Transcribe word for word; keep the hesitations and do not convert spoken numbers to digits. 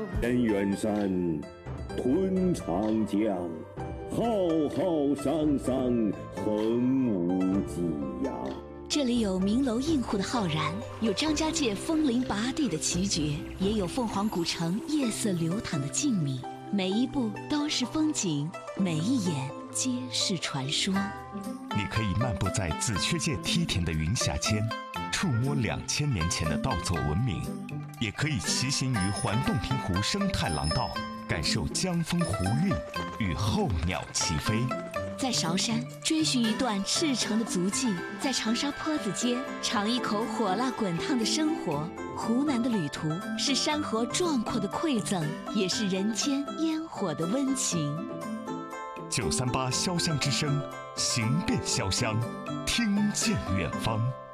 人猿山，吞长江，浩浩汤汤，横无际呀。 这里有名楼映户的浩然，有张家界风铃拔地的奇绝，也有凤凰古城夜色流淌的静谧。每一步都是风景，每一眼皆是传说。 你可以漫步在紫雀界梯田的云霞间，触摸两千年前的稻作文明；也可以骑行于环洞庭湖生态廊道，感受江风湖韵与候鸟齐飞。 在韶山追寻一段赤诚的足迹，在长沙坡子街尝一口火辣滚烫的生活。湖南的旅途是山河壮阔的馈赠，也是人间烟火的温情。 九三八潇湘之声，行遍潇湘，听见远方。